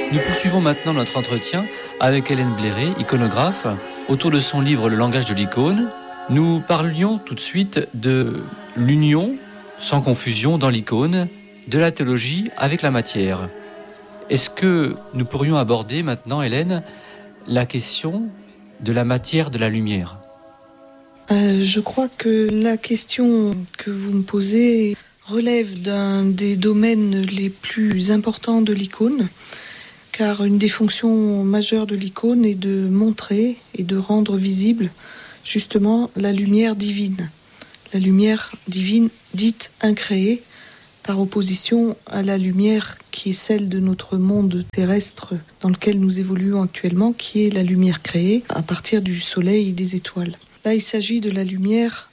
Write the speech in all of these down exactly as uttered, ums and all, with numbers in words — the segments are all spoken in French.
Nous poursuivons maintenant notre entretien avec Hélène Bléré, iconographe, autour de son livre « Le langage de l'icône ». Nous parlions tout de suite de l'union, sans confusion, dans l'icône, de la théologie avec la matière. Est-ce que nous pourrions aborder maintenant, Hélène, la question de la matière de la lumière ? euh, Je crois que la question que vous me posez relève d'un des domaines les plus importants de l'icône, car une des fonctions majeures de l'icône est de montrer et de rendre visible justement la lumière divine. La lumière divine dite incréée, par opposition à la lumière qui est celle de notre monde terrestre dans lequel nous évoluons actuellement, qui est la lumière créée à partir du soleil et des étoiles. Là, il s'agit de la lumière,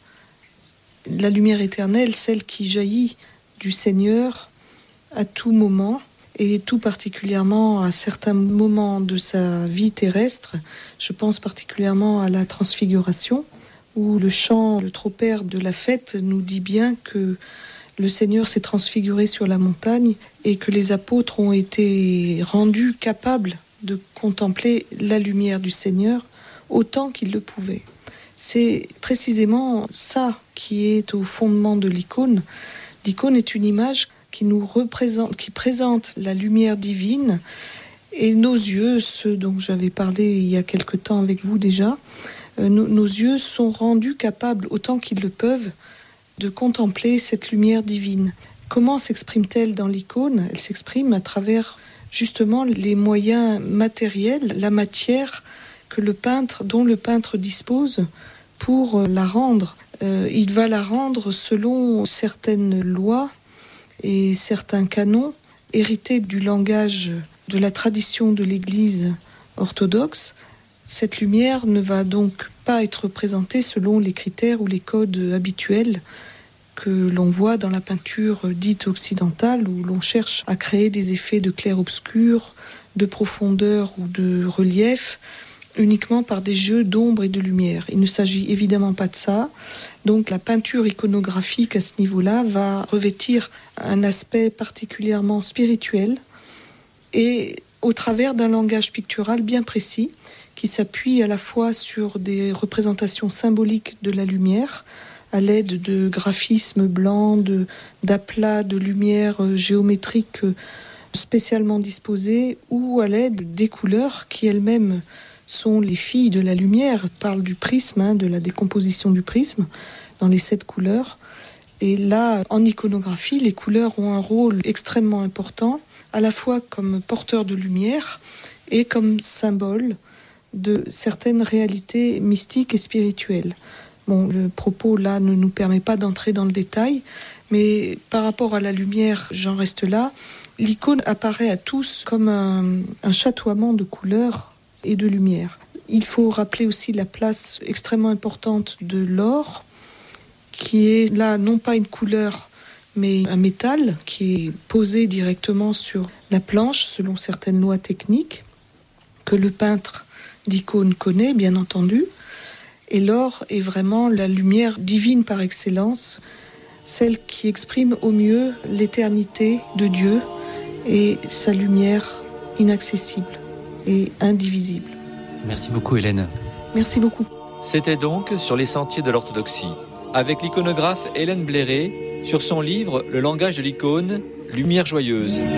la lumière éternelle, celle qui jaillit du Seigneur à tout moment, et tout particulièrement à certains moments de sa vie terrestre. Je pense particulièrement à la transfiguration, où le chant, le tropère de la fête nous dit bien que le Seigneur s'est transfiguré sur la montagne et que les apôtres ont été rendus capables de contempler la lumière du Seigneur autant qu'ils le pouvaient. C'est précisément ça qui est au fondement de l'icône. L'icône est une image qui nous représente, qui présente la lumière divine, et nos yeux, ceux dont j'avais parlé il y a quelque temps avec vous déjà, euh, nos, nos yeux sont rendus capables autant qu'ils le peuvent de contempler cette lumière divine. Comment s'exprime-t-elle dans l'icône ? Elle s'exprime à travers justement les moyens matériels, la matière que le peintre, dont le peintre dispose pour la rendre. Euh, il va la rendre selon certaines lois et certains canons hérités du langage de la tradition de l'Église orthodoxe. Cette lumière ne va donc pas être présentée selon les critères ou les codes habituels que l'on voit dans la peinture dite occidentale, où l'on cherche à créer des effets de clair-obscur, de profondeur ou de relief, uniquement par des jeux d'ombre et de lumière. Il ne s'agit évidemment pas de ça. Donc la peinture iconographique à ce niveau-là va revêtir un aspect particulièrement spirituel et au travers d'un langage pictural bien précis qui s'appuie à la fois sur des représentations symboliques de la lumière à l'aide de graphismes blancs, de, d'aplats de lumière géométrique spécialement disposés, ou à l'aide des couleurs qui elles-mêmes sont les filles de la lumière. On parle du prisme, hein, de la décomposition du prisme dans les sept couleurs. Et là, en iconographie, les couleurs ont un rôle extrêmement important, à la fois comme porteurs de lumière et comme symbole de certaines réalités mystiques et spirituelles. Bon, le propos là ne nous permet pas d'entrer dans le détail, mais par rapport à la lumière, j'en reste là. L'icône apparaît à tous comme un, un chatoiement de couleurs et de lumière. Il faut rappeler aussi la place extrêmement importante de l'or, qui est là non pas une couleur, mais un métal qui est posé directement sur la planche selon certaines lois techniques que le peintre d'icône connaît, bien entendu. Et l'or est vraiment la lumière divine par excellence, celle qui exprime au mieux l'éternité de Dieu et sa lumière inaccessible et indivisible. Merci beaucoup, Hélène. Merci beaucoup. C'était donc Sur les sentiers de l'orthodoxie, avec l'iconographe Hélène Bléré, sur son livre « Le langage de l'icône, lumière joyeuse ».